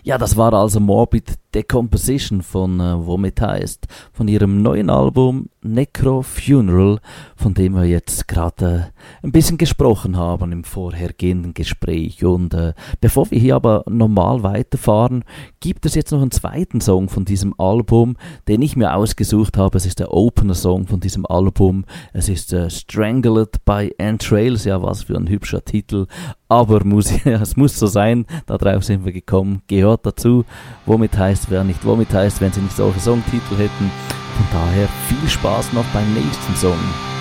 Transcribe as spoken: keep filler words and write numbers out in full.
Ja, das war also Morbid Decomposition von äh, Vomit heißt, von ihrem neuen Album Necro Funeral, von dem wir jetzt gerade äh, ein bisschen gesprochen haben im vorhergehenden Gespräch. Und äh, bevor wir hier aber normal weiterfahren, gibt es jetzt noch einen zweiten Song von diesem Album, den ich mir ausgesucht habe. Es ist der Opener-Song von diesem Album. Es ist äh, Strangled by Entrails. Ja, was für ein hübscher Titel. Aber muss, ja, es muss so sein, darauf sind wir gekommen, gehört dazu. Womit heißt, wer nicht Womit heißt, wenn sie nicht solche Songtitel hätten. Von daher viel Spaß noch beim nächsten Song.